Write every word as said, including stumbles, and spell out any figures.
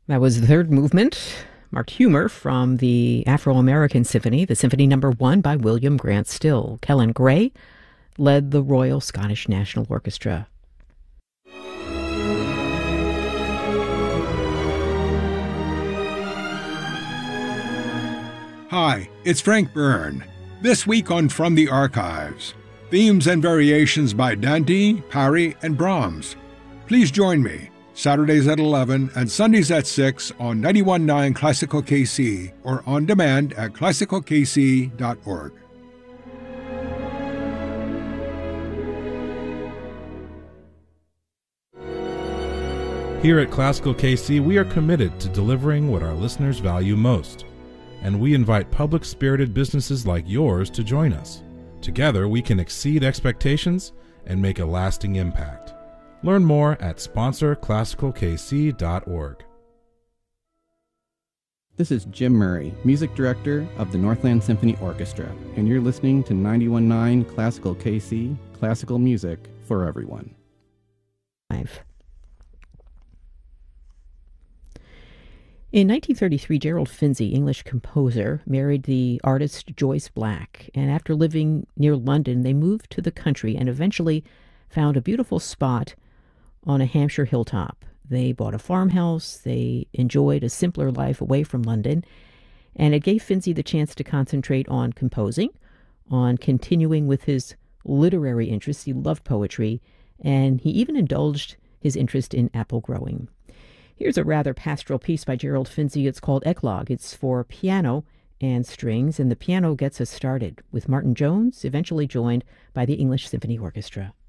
That was the third movement, marked humor, from the Afro-American Symphony, the Symphony Number One by William Grant Still. Kellen Gray led the Royal Scottish National Orchestra. Hi, it's Frank Byrne. This week on From the Archives, themes and variations by Dante, Parry, and Brahms. Please join me, Saturdays at eleven and Sundays at six on ninety-one point nine Classical K C or on demand at classical k c dot org. Here at Classical K C, we are committed to delivering what our listeners value most, and we invite public-spirited businesses like yours to join us. Together, we can exceed expectations and make a lasting impact. Learn more at sponsor classical k c dot org. This is Jim Murray, Music Director of the Northland Symphony Orchestra, and you're listening to ninety-one point nine Classical K C, classical music for everyone. Five. In nineteen thirty-three, Gerald Finzi, English composer, married the artist Joyce Black, and after living near London, they moved to the country and eventually found a beautiful spot on a Hampshire hilltop. They bought a farmhouse, they enjoyed a simpler life away from London, and it gave Finzi the chance to concentrate on composing, on continuing with his literary interests. He loved poetry, and he even indulged his interest in apple growing. Here's a rather pastoral piece by Gerald Finzi. It's called Eclogue. It's for piano and strings, and the piano gets us started with Martin Jones, eventually joined by the English Symphony Orchestra.